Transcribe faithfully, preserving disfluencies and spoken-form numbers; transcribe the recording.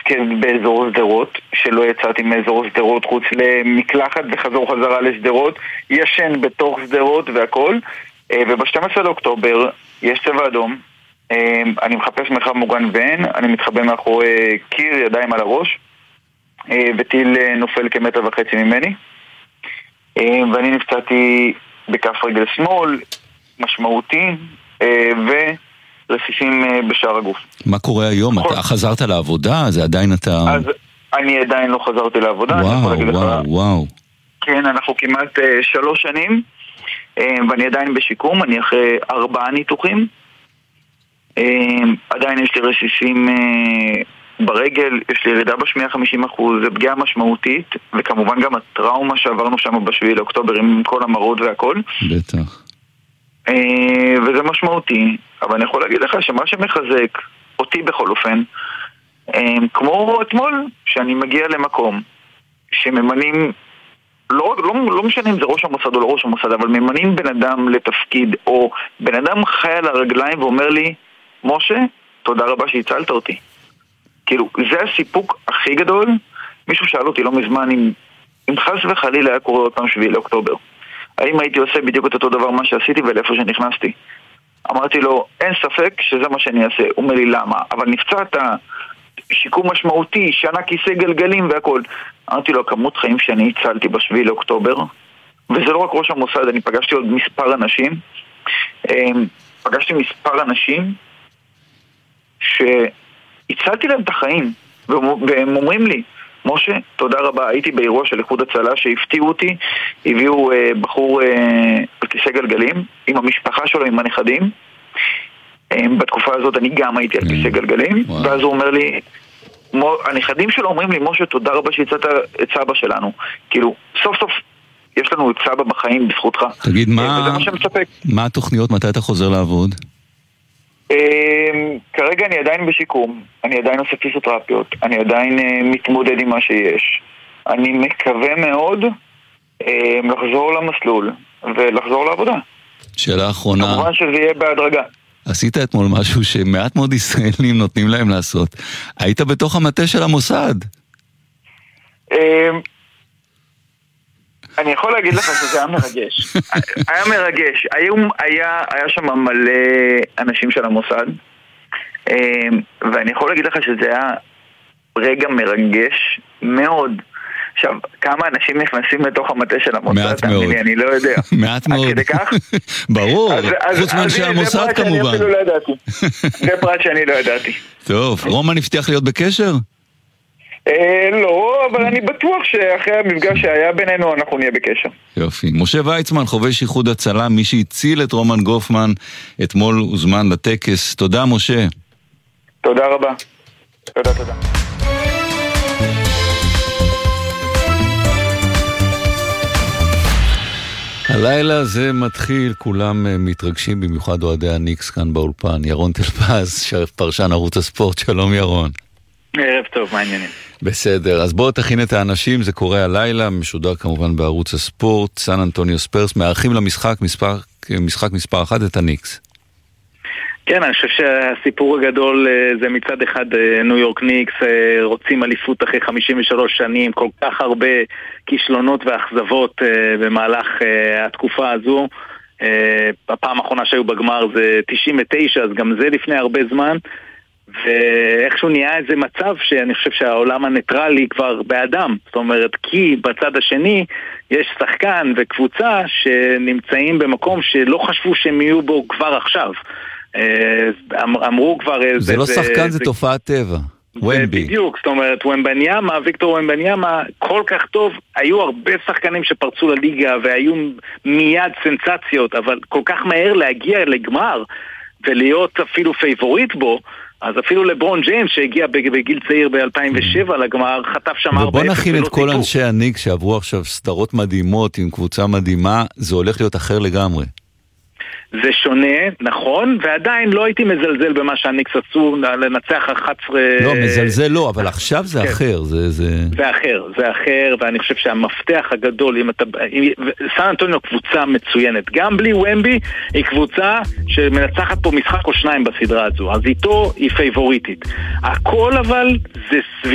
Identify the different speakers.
Speaker 1: מתפקד באזור סדרות, שלא יצאתי מאזור סדרות חוץ למקלחת וחזור חזרה לסדרות, ישן בתוך סדרות והכל, וב-שנים עשר לאוקטובר יש צבע אדום, אני מחפש מרחב מוגן ואין, אני מתחבא מאחורי קיר, ידיים על הראש, וטיל נופל כמטר וחצי ממני, ואני נפצעתי בכף רגל שמאל, משמעותי, ורסיסים בשאר הגוף.
Speaker 2: מה קורה היום? אתה חזרת לעבודה? זה עדיין אתה...
Speaker 1: אז אני עדיין לא חזרתי לעבודה.
Speaker 2: וואו, וואו, וואו.
Speaker 1: כן, אנחנו כמעט שלוש שנים, ואני עדיין בשיקום, אני אחרי ארבעה ניתוחים. עדיין יש לי רסיסים ברגל, יש לי ירידה בשמיעה חמישים אחוז, זה פגיעה משמעותית, וכמובן גם הטראומה שעברנו שם בשביעי לאוקטובר עם כל המראות והכל.
Speaker 2: בטח.
Speaker 1: וזה משמעותי, אבל אני יכול להגיד לך שמה שמחזק אותי בכל אופן, כמו אתמול, שאני מגיע למקום שממנים, לא, לא, לא משנה אם זה ראש המוסד או לא ראש המוסד, אבל ממנים בן אדם לתפקיד, או בן אדם חי על הרגליים ואומר לי, משה, תודה רבה שהצלת אותי. כאילו, זה הסיפוק הכי גדול. מישהו שאל אותי לא מזמן אם, אם חס וחלילה היה קורה עוד פעם שביעי לאוקטובר, האם הייתי עושה בדיוק את אותו דבר מה שעשיתי ולאיפה שנכנסתי? אמרתי לו, אין ספק שזה מה שאני אעשה. הוא אומר לי, למה? אבל נפצעת, שיקום משמעותי, שנה כיסא גלגלים והכל. אמרתי לו, כמות חיים שאני הצלתי בשביעי לאוקטובר, וזה לא רק ראש המוסד, אני פגשתי עוד מספר אנשים, פגשתי מספר אנשים שהצלתי להם את החיים, והם אומרים לי, משה, תודה רבה, הייתי באירוע של איחוד הצלה שהפתיעו אותי, הביאו אה, בחור אה, בכיסא גלגלים, עם המשפחה שלו, עם הנכדים, אה, בתקופה הזאת אני גם הייתי על כיסא גלגלים, וואו. ואז הוא אומר לי, הנכדים שלו אומרים לי, משה, תודה רבה שהצעת את סבא שלנו, כאילו, סוף סוף יש לנו את סבא בחיים בזכותך.
Speaker 2: תגיד, מה,
Speaker 1: וזה מה שמצפק.
Speaker 2: מה התוכניות, מתי אתה חוזר לעבוד?
Speaker 1: כרגע אני עדיין בשיקום, אני עדיין עושה פיזיותרפיות, אני עדיין מתמודד עם מה שיש. אני מקווה מאוד לחזור למסלול ולחזור לעבודה.
Speaker 2: שאלה אחרונה.
Speaker 1: כמובן שזה יהיה בהדרגה.
Speaker 2: עשית אתמול משהו שמעט מאוד ישראלים נותנים להם לעשות. היית בתוך המטה של המוסד.
Speaker 1: אני יכול להגיד לך שזה היה מרגש. היה מרגש. היום היה, היה שם מלא אנשים של המוסד, ואני יכול להגיד לך שזה היה רגע מרגש מאוד. עכשיו, כמה אנשים נכנסים לתוך המטה של המוסד?
Speaker 2: מעט מאוד.
Speaker 1: אני, אני לא יודע.
Speaker 2: מעט מאוד.
Speaker 1: עד כדי כך?
Speaker 2: ברור,
Speaker 1: אז, אז,
Speaker 2: חוץ מאנשי המוסד כמובן.
Speaker 1: זה פרט שאני אפילו לא ידעתי. זה פרט שאני לא ידעתי.
Speaker 2: טוב, רומן הבטיח להיות בקשר?
Speaker 1: לא, אבל אני בטוח שאחרי המפגש שהיה בינינו אנחנו נהיה בקשר.
Speaker 2: יופי. משה ויצמן, חובש איחוד הצלה, מי שהציל את רומן גופמן, אתמול הוזמן לטקס. תודה, משה.
Speaker 1: תודה רבה. תודה, תודה.
Speaker 2: הלילה זה מתחיל, כולם מתרגשים, במיוחד אוהדי הניקס כאן באולפן. ירון תלפז, פרשן ערוץ הספורט. שלום ירון.
Speaker 1: ערב טוב, מה העניינים?
Speaker 2: בסדר, אז בואו תכין את האנשים, זה קורה הלילה, משודר כמובן בערוץ הספורט. סן אנטוניו ספרס מארחים למשחק מספר, משחק מספר אחת את הניקס.
Speaker 3: כן, אני חושב שהסיפור הגדול זה מצד אחד ניו יורק ניקס רוצים אליפות אחרי חמישים ושלוש שנים, כל כך הרבה כישלונות ואכזבות במהלך התקופה הזו. הפעם האחרונה שהיו בגמר זה תשעים ותשע, אז גם זה לפני הרבה זמן, ואיכשהו נהיה איזה מצב שאני חושב שהעולם הניטרלי כבר באדם. זאת אומרת, כי בצד השני יש שחקן וקבוצה שנמצאים במקום שלא חשבו שהם יהיו בו כבר עכשיו. אמרו כבר...
Speaker 2: זה לא שחקן, זה תופעת טבע. ומבי.
Speaker 3: בדיוק, זאת אומרת, ומבניאמה, ויקטור ומבניאמה, כל כך טוב. היו הרבה שחקנים שפרצו לליגה והיו מיד סנסציות, אבל כל כך מהר להגיע לגמר ולהיות אפילו פייבוריט בו, אז אפילו לברון ג'יימס שהגיע בגיל צעיר ב-אלפיים ושבע לגמר, חטף שם ארבע אפס.
Speaker 2: ובוא נכין את כל אנשי הניקס שעברו עכשיו סדרות מדהימות עם קבוצה מדהימה, זה הולך להיות אחר לגמרי.
Speaker 3: זה שונה, נכון, ועדיין לא הייתי מזלזל במה שהניקס עשו לנצח אחת עשרה...
Speaker 2: לא, מזלזל לא, אבל עכשיו זה
Speaker 3: כן.
Speaker 2: אחר. זה, זה...
Speaker 3: זה אחר, זה אחר, ואני חושב שהמפתח הגדול, אם אתה... אם... סן אנטוניו קבוצה מצוינת, גם בלי ומבי, היא קבוצה שמנצחת פה משחק או שניים בסדרה הזו, אז איתו היא פייבוריטית. הכל אבל זה סביב...